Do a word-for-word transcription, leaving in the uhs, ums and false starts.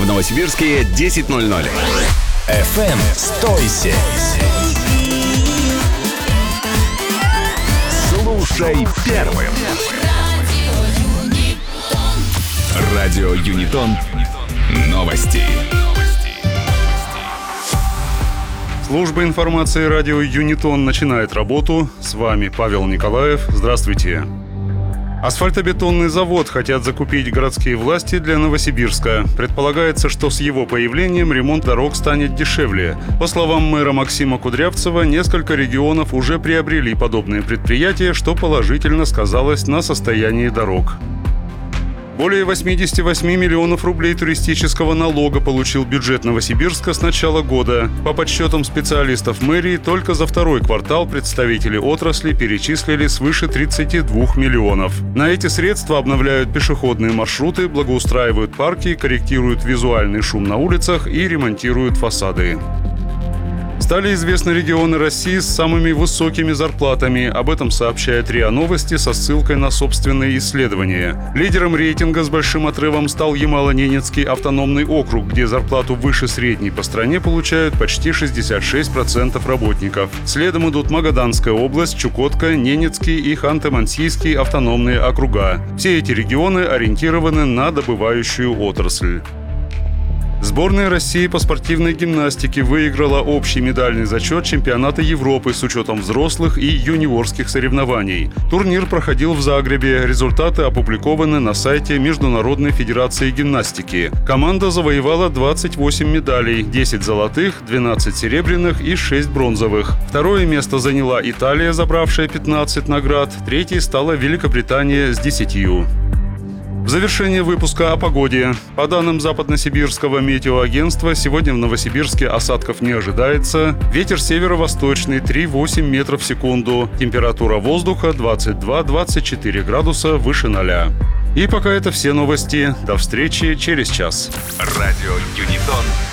В Новосибирске десять ноль ноль. эф эм «Стойся». Слушай первым. Радио Юнитон. Новости. Служба информации радио Юнитон начинает работу. С вами Павел Николаев. Здравствуйте. Асфальтобетонный завод хотят закупить городские власти для Новосибирска. Предполагается, что с его появлением ремонт дорог станет дешевле. По словам мэра Максима Кудрявцева, несколько регионов уже приобрели подобные предприятия, что положительно сказалось на состоянии дорог. Более восемьдесят восемь миллионов рублей туристического налога получил бюджет Новосибирска с начала года. По подсчетам специалистов мэрии, только за второй квартал представители отрасли перечислили свыше тридцати двух миллионов. На эти средства обновляют пешеходные маршруты, благоустраивают парки, корректируют визуальный шум на улицах и ремонтируют фасады. Стали известны регионы России с самыми высокими зарплатами. Об этом сообщает РИА Новости со ссылкой на собственные исследования. Лидером рейтинга с большим отрывом стал Ямало-Ненецкий автономный округ, где зарплату выше средней по стране получают почти шестьдесят шесть процентов работников. Следом идут Магаданская область, Чукотка, Ненецкий и Ханты-Мансийский автономные округа. Все эти регионы ориентированы на добывающую отрасль. Сборная России по спортивной гимнастике выиграла общий медальный зачет чемпионата Европы с учетом взрослых и юниорских соревнований. Турнир проходил в Загребе. Результаты опубликованы на сайте Международной федерации гимнастики. Команда завоевала двадцать восемь медалей, десять золотых, двенадцать серебряных и шесть бронзовых. Второе место заняла Италия, забравшая пятнадцать наград. Третьей стала Великобритания с десятью. В завершение выпуска о погоде. По данным Западносибирского метеоагентства, сегодня в Новосибирске осадков не ожидается. Ветер северо-восточный три целых восемь десятых метров в секунду. Температура воздуха двадцать два - двадцать четыре градуса выше ноля. И пока это все новости. До встречи через час. Радио Юнитон.